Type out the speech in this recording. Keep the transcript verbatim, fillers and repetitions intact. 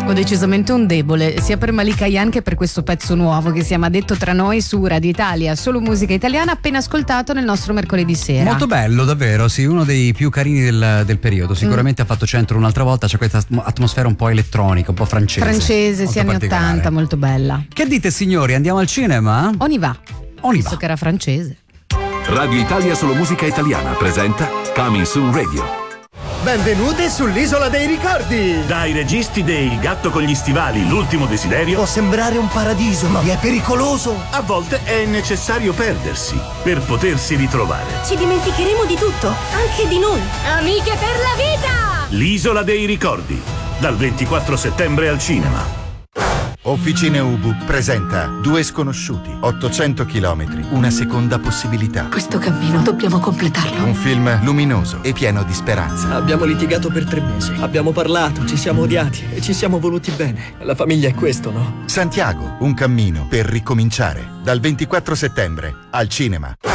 Ho decisamente un debole sia per Malika Yan che per questo pezzo nuovo che si chiama Detto tra noi su Radio Italia, solo musica italiana, appena ascoltato nel nostro mercoledì sera. Molto bello, davvero, sì, uno dei più carini del, del periodo. Sicuramente mm. ha fatto centro un'altra volta, c'è questa atmosfera un po' elettronica, un po' francese. Francese, sì, anni ottanta, molto bella. Che dite signori, andiamo al cinema? On y va. On y va. Visto che era francese. Radio Italia solo musica italiana presenta Coming Soon Radio. Benvenute sull'Isola dei Ricordi! Dai registi dei Il gatto con gli stivali, l'ultimo desiderio. Può sembrare un paradiso, ma è pericoloso. A volte è necessario perdersi per potersi ritrovare. Ci dimenticheremo di tutto, anche di noi. Amiche per la vita! L'Isola dei Ricordi, dal ventiquattro settembre al cinema. Officine Ubu presenta Due sconosciuti, ottocento chilometri, una seconda possibilità. Questo cammino dobbiamo completarlo. Un film luminoso e pieno di speranza. Abbiamo litigato per tre mesi, abbiamo parlato, ci siamo odiati e ci siamo voluti bene. La famiglia è questo, no? Santiago, un cammino per ricominciare. Dal ventiquattro settembre al cinema.